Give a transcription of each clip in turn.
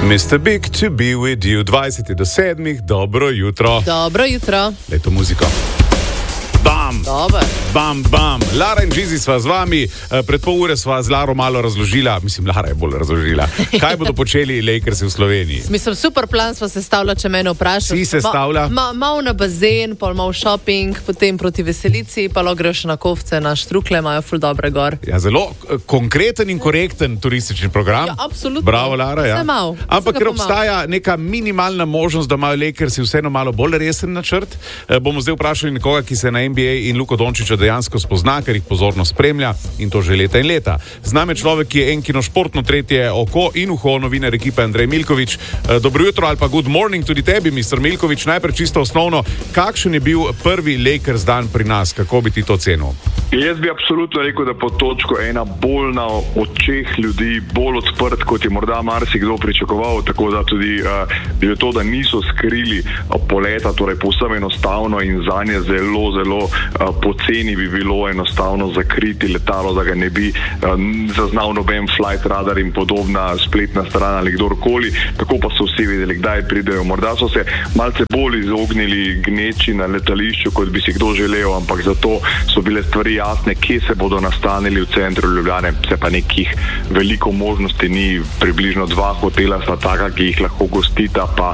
Mr. Big to be with you, 20 do 7, dobro jutro. Dobro jutro. Leto muziko. Bam! Dobar. Bam, bam. Lara in Žizi sva z vami. Pred pol ure sva z Laro malo razložila, Lara je bolj razložila, kaj bodo počeli Lakersi v Sloveniji. Mislim, super plan sva sestavila, če mene vprašaš. Si sestavlja? Mal na bazen, pol mal shopping, potem proti veselici, pa lo greš na Kovce, na Štrukle, imajo ful dobre gor. Ja, zelo konkreten in korekten turistični program. Ja, absolutno. Bravo, Lara, ja. Vse mal. Ampak ker obstaja neka minimalna možnost, da imajo Lakersi vseeno malo bolj resen načrt, bomo zdaj vprašali nekoga, ki se na NBA in Luko Dončića dejansko spozna, ker jih pozorno spremlja in to že leta in leta. Z nami je človek, ki je enkino športno tretje oko in uho, novinar ekipe Andrej Milković. Dobro jutro ali pa good morning tudi tebi, Mr. Milković. Najprej čisto osnovno, kakšen je bil prvi Lakers dan pri nas? Kako bi ti to cenil? Jaz bi absolutno rekel, da pod točko ena bolj na očeh ljudi, bolj odprt, kot je morda marsikdo pričakoval, tako da tudi že to, da niso skrili poleta, torej povsem enostavno in zanje zelo poceni bi bilo enostavno zakriti letalo, da ga ne bi zaznal noben flight radar in podobna spletna stran ali kdorkoli, tako pa so vsi vedeli, kdaj pridejo. Morda so se malce bolj izognili gneči na letališču, kot bi si kdo želel, ampak zato so bile stvari jasne, kje se bodo nastanili v centru Ljubljane, se pa nekih veliko možnosti ni, približno 2 hotela sta taka, ki jih lahko gostita, pa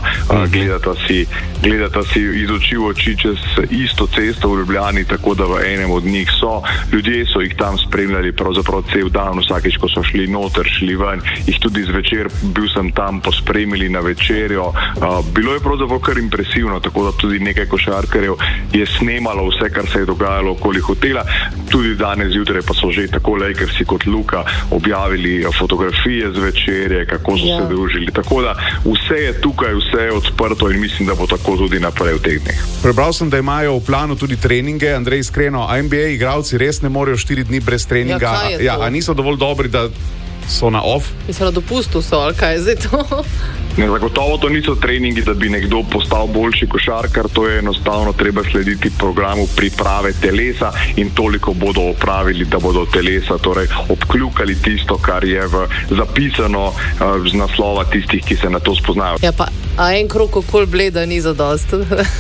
gledata si iz oči v oči čez isto cesto v Ljubljani, tako da v enem od njih so. Ljudje so jih tam spremljali pravzaprav cel dan, vsakeč, ko so šli noter, šli ven, jih tudi zvečer, bil sem tam, pospremili na večerjo. Bilo je pravzaprav kar impresivno, tako da tudi nekaj košarkarjev je snemalo vse, kar se je dogajalo okoli hotela. Tudi danes zjutraj pa so že tako Lakersi kot Luka objavili fotografije z večerje, kako so se družili. Tako da vse je tukaj, vse je odprto in mislim, da bo tako tudi naprej v teh dneh. Prebral sem, da imajo v planu tudi treninge. Andrej, iskreno, NBA igralci res ne morejo 4 dni brez treninga. A niso dovolj dobri, da so na off? Mislim, na dopustu so, ali kaj je zdaj to? Ne, zagotovo to niso treningi, da bi nekdo postal boljši košarkar, to je enostavno treba slediti programu priprave telesa in toliko bodo opravili, da bodo telesa torej obkljukali tisto, kar je zapisano z naslova tistih, ki se na to spoznajo. Ja, pa en krog okoli Bleda ni zadost.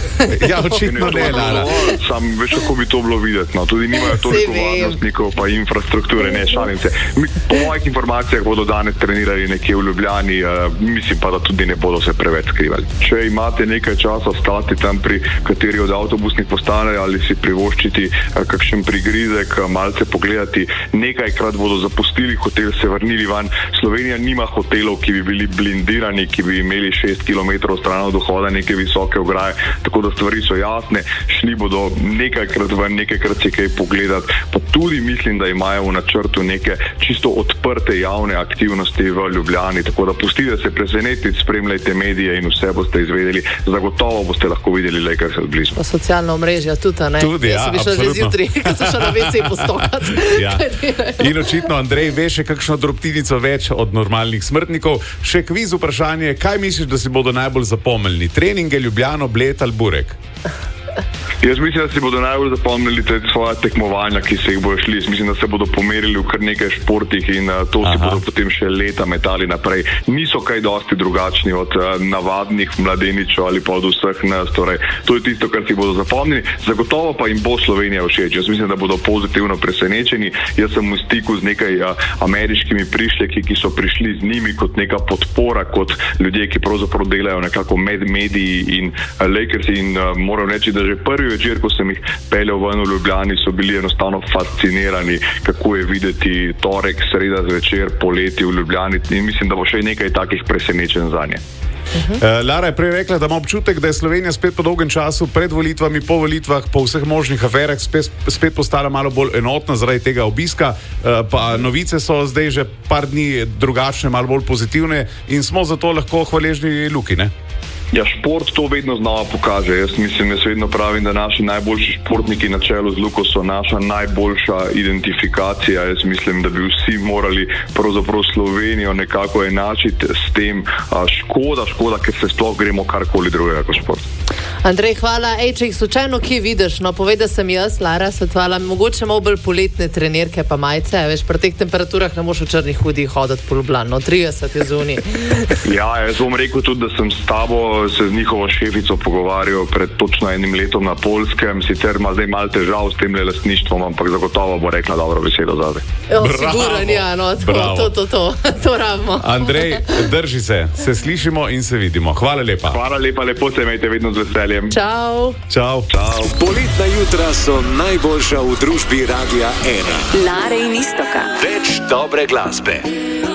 Ja, očitno ne, Lara. Sam veš, kako bi to bilo videti, no. Tudi nimajo toliko varnostnikov pa infrastrukture, ne, šalim se. Po mojih informacijah bodo danes trenirali nekje v Ljubljani, mislim pa, da tudi ne bodo se preveč skrivali. Če imate nekaj časa stati tam pri kateri od avtobusnih postanej ali si privoščiti kakšen prigrizek, malce pogledati, nekajkrat bodo zapustili hotel, se vrnili van. Slovenija nima hotelov, ki bi bili blindirani, ki bi imeli 6 km stran od vhoda neke visoke ograje, tako da stvari so jasne. Šli bodo nekajkrat ven, nekajkrat si kaj pogledati, pa tudi mislim, da imajo v načrtu neke čisto odprte javne aktivnosti v Ljubljani, tako da pustite se presenetiti, spremljajte medije in vse boste izvedeli. Zagotovo boste lahko videli Lakers od blizu. Pa socialna omrežja tudi, ne? Tudi, ja, absolutno. Jaz sem bi šla že zjutraj, kad sem šla na WC postokati. Ja. In očitno, Andrej, veš še kakšno drobtinico več od normalnih smrtnikov. Še kviz vprašanje, kaj misliš, da si bodo najbolj zapomnili? Treninge, Ljubljano, Bled ali Burek? Jaz mislim, da si bodo najbolj zapomnili te svoje tekmovanja, ki se jih bojo šli. Mislim, da se bodo pomerili v kar nekaj športih in to si bodo potem še leta metali naprej. Niso kaj dosti drugačni od navadnih mladeničov ali pa od vseh nas. Torej, to je tisto, kar si bodo zapomnili. Zagotovo pa jim bo Slovenija všeč. Jaz mislim, da bodo pozitivno presenečeni. Jaz sem v stiku z nekaj ameriškimi prišljeki, ki so prišli z njimi kot neka podpora, kot ljudje, ki pravzaprav delajo nekako med mediji in Lakersi in moram reči, da že prvi večer, ko sem jih peljal ven v Ljubljani, so bili enostavno fascinirani, kako je videti torek, sreda zvečer, poleti v Ljubljani in mislim, da bo še nekaj takih presenečenj zanje. Lara je prej rekla, da ima občutek, da je Slovenija spet po dolgem času, pred volitvami, po volitvah, po vseh možnih aferah spet postala malo bolj enotna zaradi tega obiska, pa novice so zdaj že par dni drugačne, malo bolj pozitivne in smo zato lahko hvaležni Luki, ne? Ja, šport to vedno znova pokaže. Jaz vedno pravim, da naši najboljši športniki na čelu z Luko so naša najboljša identifikacija. Jaz mislim, da bi vsi morali pravzaprav Slovenijo nekako enačiti s tem. Škoda, ker se sploh gremo karkoli drugega kot šport. Andrej, hvala. Ej, če jih slučajno kje vidiš, no povej, da sem jaz, Lara, svetovala, mogoče malo bolj poletne trenirke pa majice, veš, pri teh temperaturah ne moš v črnih hudih hoditi po Ljubljani, no 30 je zunaj. Ja, jaz bom rekel tudi, da sem s tabo se z njihovo šefico pogovarjal pred točno 1 letom na Poljskem, sicer ima zdaj malo težav s tem lastništvom, ampak zagotovo bo rekla dobro besedo zate. Siguran, ja, no, to rabimo. Andrej, drži se slišimo in se vidimo. Hvala lepa. Hvala lepa, lepo se imejte, vedno z veseljem. Čau. Čau. Poletna jutra so najboljša v družbi Radia 1. Lare in Iztoka. Več dobre glasbe.